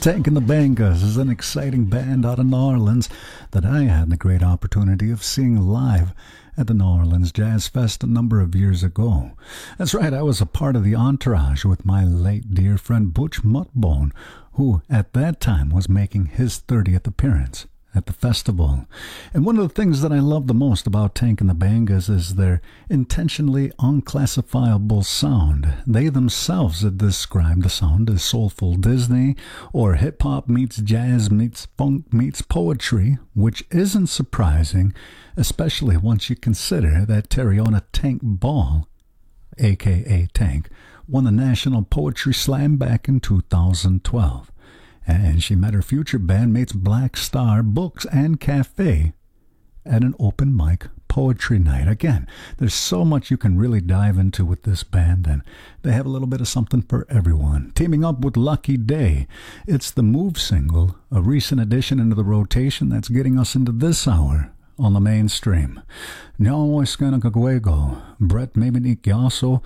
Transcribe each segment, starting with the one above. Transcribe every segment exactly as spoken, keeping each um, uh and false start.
Tank and the Bangas is an exciting band out of New Orleans that I had the great opportunity of seeing live at the New Orleans Jazz Fest a number of years ago. That's right, I was a part of the entourage with my late dear friend Butch Mudbone, who at that time was making his thirtieth appearance at the festival. And one of the things that I love the most about Tank and the Bangas is their intentionally unclassifiable sound. They themselves had described the sound as soulful Disney, or hip-hop meets jazz meets funk meets poetry, which isn't surprising, especially once you consider that Terriona Tank Ball, aka Tank, won the National Poetry Slam back in two thousand twelve. And she met her future bandmates Black Star Books and Cafe at an open mic poetry night. Again, there's so much you can really dive into with this band, and they have a little bit of something for everyone. Teaming up with Lucky Day, it's the Move single, a recent addition into the rotation that's getting us into this hour on the mainstream. Nyawo Skanakaguego, Brett Mabinik Yaso,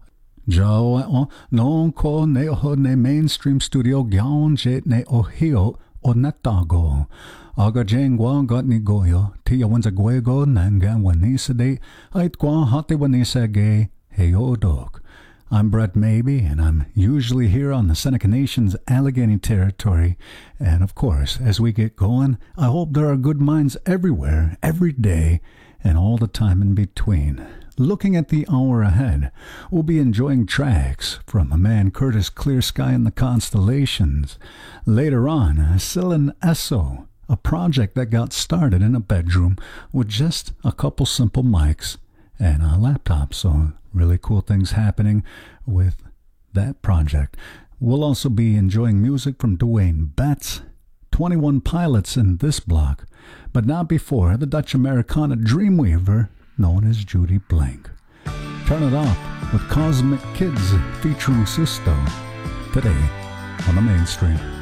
Jao non ko ne ho ne mainstream studio gyaon jet ne ohio o natago. Aga jengwa got ni goyo, tia wanza guego nangan wanisade, ait kwa hate wanisage, heyo dog. I'm Brett Maybe, and I'm usually here on the Seneca Nation's Allegheny territory. And of course, as we get going, I hope there are good minds everywhere, every day, and all the time in between. Looking at the hour ahead, we'll be enjoying tracks from a man Curtis Clear Sky and the Constellations. Later on, Silen Esso, a project that got started in a bedroom with just a couple simple mics and a laptop. So really cool things happening with that project. We'll also be enjoying music from Dwayne Betts, twenty-one Pilots in this block, but not before the Dutch Americana Dreamweaver, known as Judy Blank. Turn it off with Cosmic Kids featuring Sisto today on the mainstream.